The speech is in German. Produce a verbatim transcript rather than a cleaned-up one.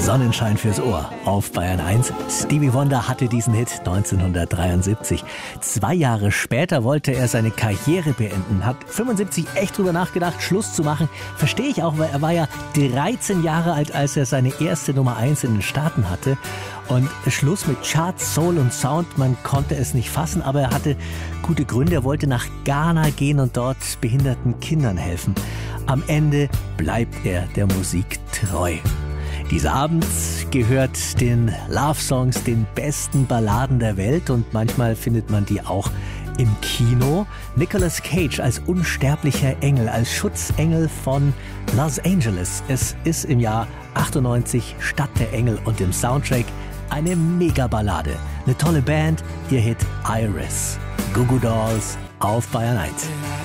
Sonnenschein fürs Ohr auf Bayern eins. Stevie Wonder hatte diesen Hit neunzehnhundertdreiundsiebzig. Zwei Jahre später wollte er seine Karriere beenden, hat fünfundsiebzig echt drüber nachgedacht, Schluss zu machen. Verstehe ich auch, weil er war ja dreizehn Jahre alt, als er seine erste Nummer eins in den Staaten hatte. Und Schluss mit Charts, Soul und Sound, man konnte es nicht fassen, aber er hatte gute Gründe. Er wollte nach Ghana gehen und dort behinderten Kindern helfen. Am Ende bleibt er der Musik treu. Dieser Abend gehört den Love-Songs, den besten Balladen der Welt, und manchmal findet man die auch im Kino. Nicolas Cage als unsterblicher Engel, als Schutzengel von Los Angeles. Es ist im Jahr achtundneunzig Stadt der Engel und im Soundtrack eine Mega-Ballade. Eine tolle Band, ihr Hit Iris. Goo Goo Dolls auf Bayern eins.